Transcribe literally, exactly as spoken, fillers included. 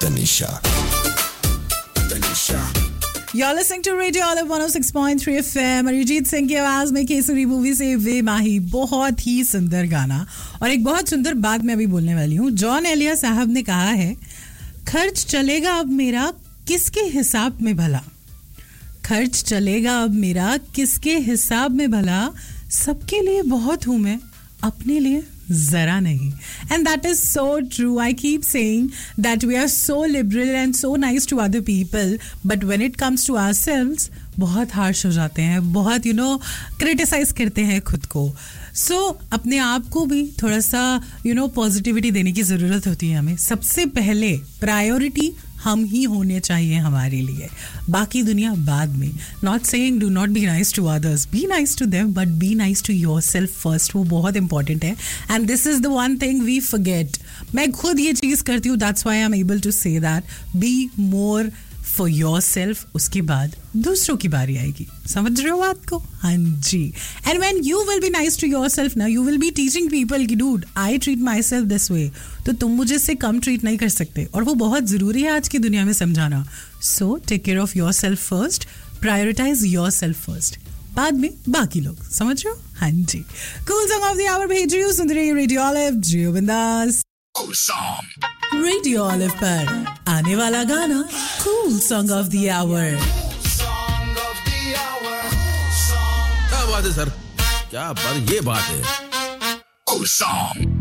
Tanisha. Tanisha. You're listening to Radio Olive one oh six point three F M. Arijit Singh की आवाज में Kesari movie से वे माही, बहुत ही सुंदर गाना. और एक बहुत सुंदर बात मैं अभी बोलने वाली हूँ. जॉन एलिया साहब ने कहा है, खर्च चलेगा अब मेरा किसके हिसाब में भला, खर्च चलेगा अब मेरा किसके हिसाब में भला, सबके लिए बहुत हूँ मैं, अपने लिए जरा नहीं. And that is so true. I keep saying that we are so liberal and so nice to other people, but when it comes to ourselves, बहुत harsh हो जाते हैं, बहुत you know criticize करते हैं खुद को. So अपने आप को भी थोड़ा सा you know positivity देने की ज़रूरत होती है हमें. सबसे पहले priority हम ही होने चाहिए हमारे लिए, बाकी दुनिया बाद में. Not saying do not be nice to others, be nice to them, but be nice to yourself first. वो बहुत important है. And this is the one thing we forget. मैं खुद ये चीज़ करती हूँ. That's why I'm able to say that. Be more for yourself. उसके बाद दूसरों की बारी आएगी. समझ रहे हो बात को? हाँ जी. And when you will be nice to yourself now, you will be teaching people कि dude, I treat myself this way. तो तुम मुझे से कम ट्रीट नहीं कर सकते. और वो बहुत ज़रूरी है आज की दुनिया में समझाना. So take care of yourself first. Prioritize yourself first. बाद में बाकी लोग. समझ रहे हो? हाँ जी. Cool song of the hour भेज रही हूँ. सुन रही रेडियो ऑलिव, जियो बिंदास. Cool song. रेडियो ऑलिव पर आने वाला गाना cool song of the our. क्या बात है सर, क्या बात, ये बात है. Cool song.